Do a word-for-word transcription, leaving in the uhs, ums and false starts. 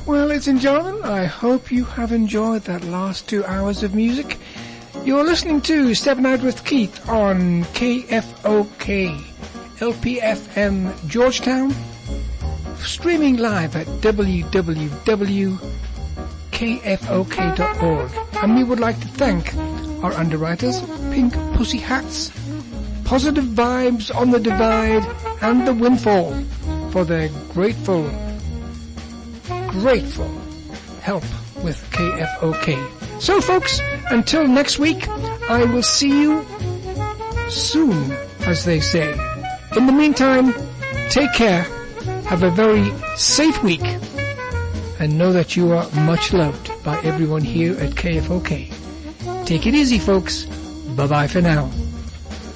Well, ladies and gentlemen, I hope you have enjoyed that last two hours of music. You're listening to Stepping Out with Keith on K F O K, L P F M Georgetown, streaming live at w w w dot k f o k dot org. And we would like to thank our underwriters, Pink Pussy Hats, Positive Vibes on the Divide, and The Windfall for their grateful, grateful help with K F O K. So folks, until next week, I will see you soon, as they say. In the meantime, take care, have a very safe week, and know that you are much loved by everyone here at K F O K. Take it easy, folks. Bye-bye for now.